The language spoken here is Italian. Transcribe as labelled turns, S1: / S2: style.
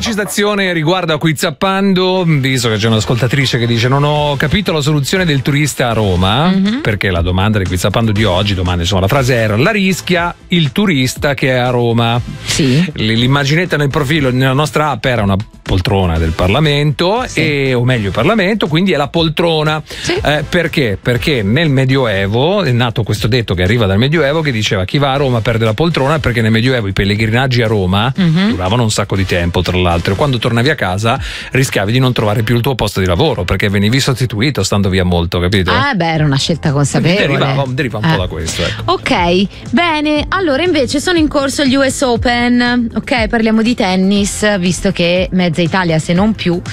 S1: precisazione riguardo a Quizappando, visto che c'è un'ascoltatrice che dice: non ho capito la soluzione del turista a Roma, perché la domanda di Quizappando di oggi, la frase era: la rischia il turista che è a Roma.
S2: Sì.
S1: L'immaginetta nel profilo nella nostra app era una poltrona del Parlamento,
S2: sì.
S1: o meglio il Parlamento, quindi è la poltrona.
S2: Sì.
S1: Perché? Perché nel Medioevo è nato questo detto che arriva dal Medioevo, che diceva: chi va a Roma perde la poltrona, perché nel Medioevo i pellegrinaggi a Roma duravano un sacco di tempo, tra l'altro, e quando tornavi a casa rischiavi di non trovare più il tuo posto di lavoro, perché venivi sostituito stando via molto, capito?
S2: Era una scelta consapevole.
S1: Deriva un po' da questo, ecco.
S2: Ok, bene, allora invece sono in corso gli US Open, ok, parliamo di tennis, visto che mezza Italia, se non più,